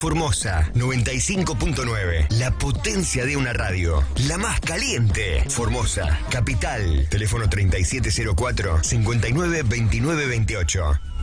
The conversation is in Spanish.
Formosa 95.9, la potencia de una radio, la más caliente. Formosa, capital, teléfono 3704 59 29 28.